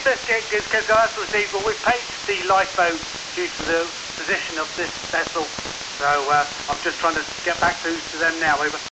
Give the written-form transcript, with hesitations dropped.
objectives can go as received, but we've paid the lifeboat due to the position of this vessel. So I'm just trying to get back to them now, over.